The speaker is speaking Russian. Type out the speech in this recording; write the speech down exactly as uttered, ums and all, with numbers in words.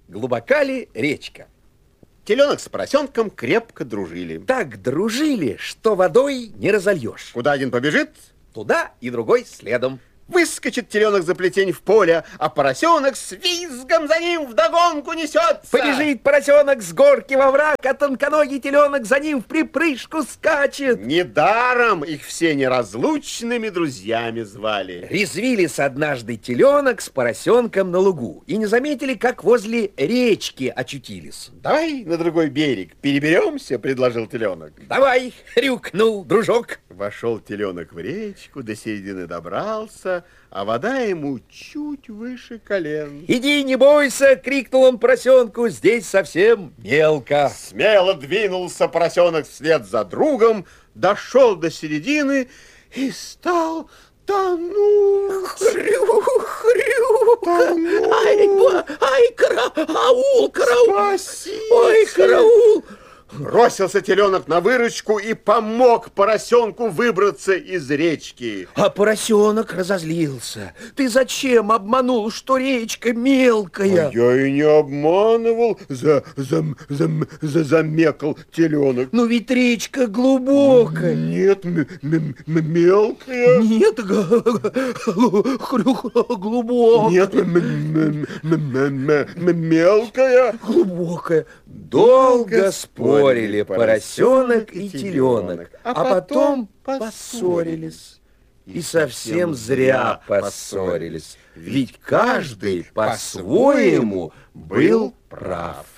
Глубока ли речка? Теленок с поросенком крепко дружили. Так дружили, что водой не разольешь. Куда один побежит, туда и другой следом. Выскочит теленок за плетень в поле, а поросенок с визгом за ним вдогонку несется. Побежит поросенок с горки во враг, а тонконогий теленок за ним в припрыжку скачет. Недаром их все неразлучными друзьями звали. Резвились однажды теленок с поросенком на лугу и не заметили, как возле речки очутились. Давай на другой берег переберемся, предложил теленок. Давай, рюкнул дружок. Вошел теленок в речку, до середины добрался, а вода ему чуть выше колен. Иди, не бойся, крикнул он поросенку, здесь совсем мелко. Смело двинулся поросенок вслед за другом, дошел до середины и стал тонуть. Хрю, хрю, Тонуть. ай, ай, караул, караул. Спасите. Ой, караул. Бросился теленок на выручку и помог поросенку выбраться из речки. А поросенок разозлился. Ты зачем обманул, что речка мелкая? А я и не обманывал, за, за, за, за, замекал теленок. Ну ведь речка глубокая. Нет, м, м, м, мелкая. Нет, глубокая. Нет, м, м, м, м, м, мелкая. Глубокая. Долго спорили поросенок и теленок, а потом поссорились. И совсем зря поссорились, ведь каждый по-своему был прав.